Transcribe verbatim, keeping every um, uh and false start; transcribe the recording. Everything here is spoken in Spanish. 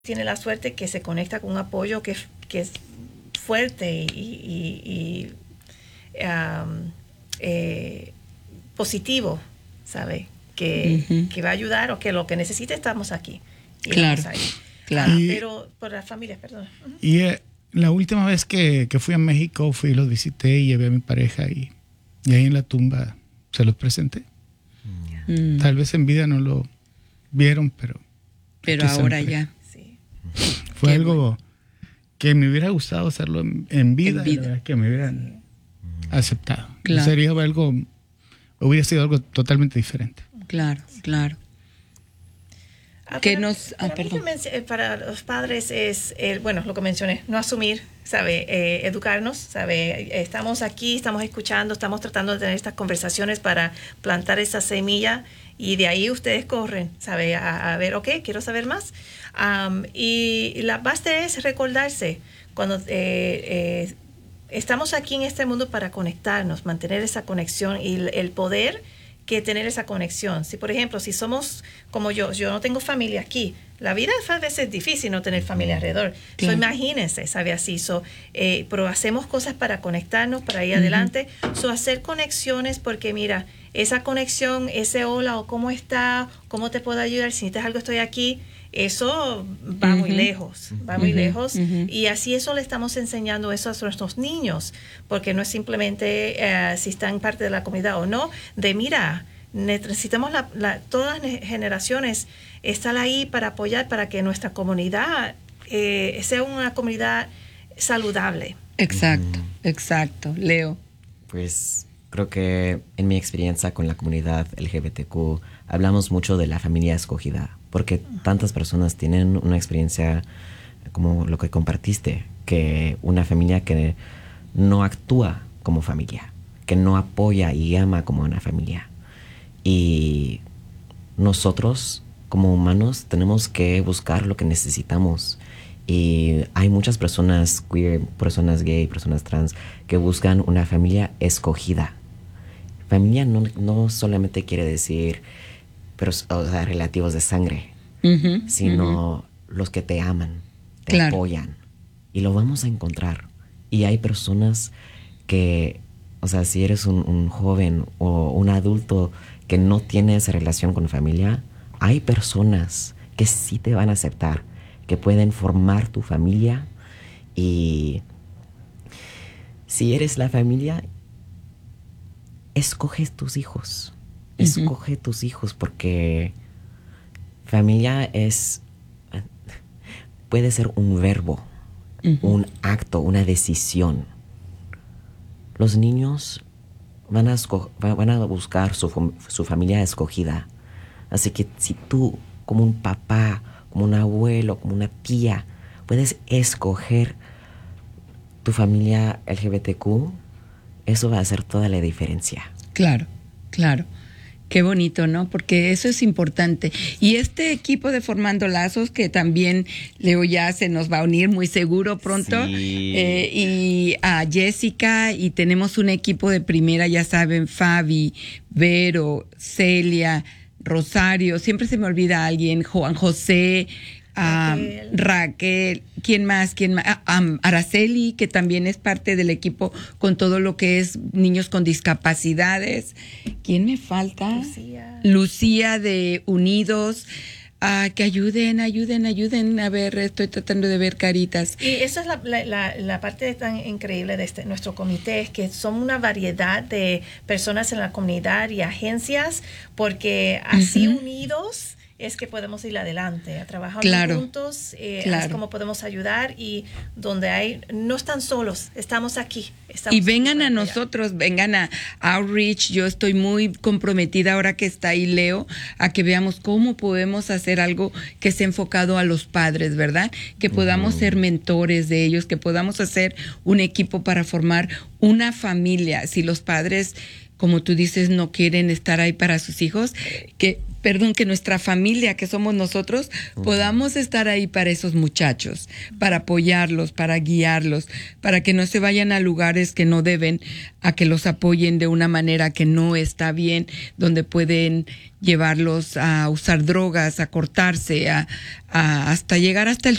tiene la suerte que se conecta con un apoyo que, que es fuerte y, y, y um, eh, positivo, ¿sabe? Que, uh-huh. que va a ayudar o que lo que necesite estamos aquí. Y claro, ahí. claro. Ah, Y, pero por las familias, perdón. Uh-huh. Y eh, la última vez que, que fui a México, fui y los visité y llevé a mi pareja y, y ahí en la tumba se los presenté. Mm. Tal vez en vida no lo vieron, pero... Pero ahora siempre. Ya. Sí. Fue Qué algo bueno. que me hubiera gustado hacerlo en, en vida, en vida. La verdad, que me hubieran sí. aceptado. Claro. Sería algo, hubiera sido algo totalmente diferente. Claro, claro. Ah, que para, nos, para, ah, perdón. Men- para los padres es, el, bueno, lo que mencioné, no asumir, ¿sabe? Eh, educarnos, ¿sabe? Estamos aquí, estamos escuchando, estamos tratando de tener estas conversaciones para plantar esa semilla y de ahí ustedes corren, ¿sabe? A, a ver, ok, quiero saber más. Um, y, y la base es recordarse cuando eh, eh, estamos aquí en este mundo para conectarnos, mantener esa conexión y el, el poder que tener esa conexión. Si, por ejemplo, si somos como yo, yo no tengo familia aquí, la vida a veces es difícil no tener familia alrededor. Claro. So, imagínense, ¿sabe? Así, so, eh, pero hacemos cosas para conectarnos, para ir uh-huh. adelante. So, hacer conexiones, porque mira, esa conexión, ese hola o cómo está, cómo te puedo ayudar, si necesitas algo estoy aquí, eso va uh-huh. muy lejos, va uh-huh. muy lejos. Uh-huh. Y así eso le estamos enseñando eso a nuestros niños, porque no es simplemente uh, si están parte de la comunidad o no, de mira, necesitamos la, la, todas las generaciones estar ahí para apoyar, para que nuestra comunidad eh, sea una comunidad saludable. Exacto, mm. exacto. Leo. Pues creo que en mi experiencia con la comunidad L G B T Q hablamos mucho de la familia escogida, porque tantas personas tienen una experiencia como lo que compartiste, que una familia que no actúa como familia, que no apoya y ama como una familia. Y nosotros como humanos tenemos que buscar lo que necesitamos. Y hay muchas personas queer, personas gay, personas trans que buscan una familia escogida. Familia no, no solamente quiere decir pero, o sea, relativos de sangre, uh-huh, sino uh-huh. los que te aman, te claro. apoyan. Y lo vamos a encontrar. Y hay personas que, o sea, si eres un, un joven o un adulto que no tiene esa relación con familia, hay personas que sí te van a aceptar, que pueden formar tu familia. Y si eres la familia, escoge tus hijos. Uh-huh. Escoge tus hijos, porque familia es, puede ser un verbo, uh-huh. un acto, una decisión. Los niños van a, esco- van a buscar su, su familia escogida. Así que si tú, como un papá, como un abuelo, como una tía, puedes escoger tu familia L G B T Q, eso va a hacer toda la diferencia. Claro, claro. Qué bonito, ¿no? Porque eso es importante. Y este equipo de Formando Lazos, que también Leo ya se nos va a unir muy seguro pronto, sí. eh, y a Jessica, y tenemos un equipo de primera, ya saben, Fabi, Vero, Celia, Rosario, siempre se me olvida alguien, Juan José, Raquel, um, Raquel, ¿quién más? ¿Quién más? Um, Araceli, que también es parte del equipo con todo lo que es niños con discapacidades. ¿Quién me falta? Lucía. Lucía de Unidos. Uh, que ayuden, ayuden, ayuden. A ver, estoy tratando de ver caritas. Y esa es la, la, la, la parte tan increíble de este, nuestro comité, es que son una variedad de personas en la comunidad y agencias, porque así uh-huh. unidos es que podemos ir adelante, a trabajar claro, juntos, eh, claro. es como podemos ayudar, y donde hay, no están solos, estamos aquí. Estamos y vengan aquí a nosotros, vengan a Outreach. Yo estoy muy comprometida ahora que está ahí Leo, a que veamos cómo podemos hacer algo que esté enfocado a los padres, ¿verdad? Que podamos uh-huh. ser mentores de ellos, que podamos hacer un equipo para formar una familia. Si los padres, como tú dices, no quieren estar ahí para sus hijos, que perdón, que nuestra familia, que somos nosotros, uh-huh. podamos estar ahí para esos muchachos, para apoyarlos, para guiarlos, para que no se vayan a lugares que no deben, a que los apoyen de una manera que no está bien, donde pueden llevarlos a usar drogas, a cortarse, a, a hasta llegar hasta el